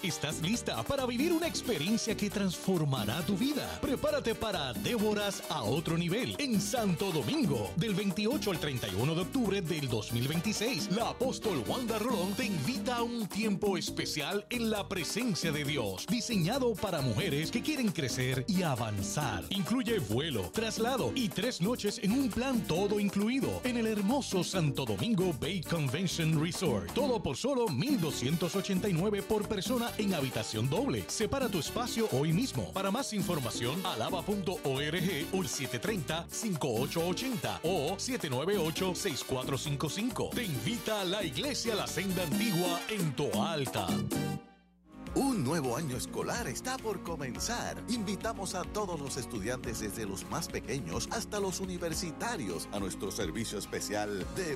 ¿Estás lista para vivir una experiencia que transformará tu vida? Prepárate para Déboras a otro nivel en Santo Domingo. Del 28 al 31 de octubre del 2026, la apóstol Wanda Rolón te invita a un tiempo especial en la presencia de Dios, diseñado para mujeres que quieren crecer y avanzar. Incluye vuelo, traslado y 3 noches en un plan todo incluido en el hermoso Santo Domingo Bay Convention Resort. Todo por solo $1,289 por persona en habitación doble. Separa tu espacio hoy mismo. Para más información, alaba.org o el 730-5880 o 798-6455. Te invita a la Iglesia La Senda Antigua en Toa Alta. Un nuevo año escolar está por comenzar. Invitamos a todos los estudiantes, desde los más pequeños hasta los universitarios, a nuestro servicio especial de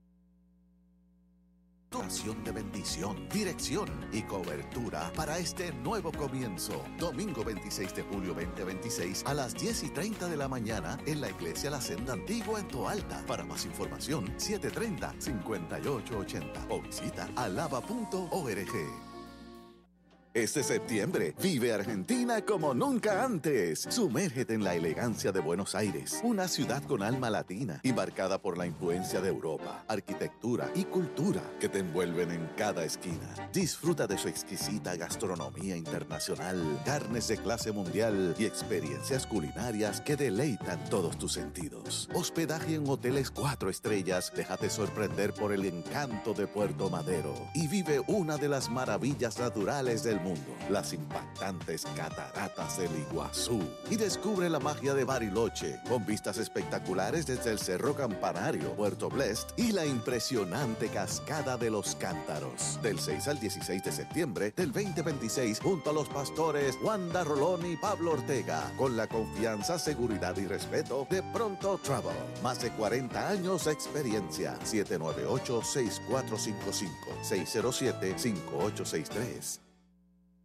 oración de bendición, dirección y cobertura para este nuevo comienzo. Domingo 26 de julio 2026 a las 10:30 de la mañana en la Iglesia La Senda Antigua en Toa Alta. Para más información, 730-5880 o visita alaba.org. Este septiembre, vive Argentina como nunca antes. Sumérgete en la elegancia de Buenos Aires, una ciudad con alma latina y marcada por la influencia de Europa, arquitectura y cultura que te envuelven en cada esquina. Disfruta de su exquisita gastronomía internacional, carnes de clase mundial y experiencias culinarias que deleitan todos tus sentidos. Hospedaje en hoteles 4 estrellas, déjate sorprender por el encanto de Puerto Madero y vive una de las maravillas naturales del mundo, las impactantes cataratas del Iguazú, y descubre la magia de Bariloche con vistas espectaculares desde el Cerro Campanario, Puerto Blest y la impresionante cascada de los Cántaros. Del 6 al 16 de septiembre del 2026, junto a los pastores Wanda Rolón y Pablo Ortega, con la confianza, seguridad y respeto de Pronto Travel. Más de 40 años de experiencia. 798-6455 607-5863.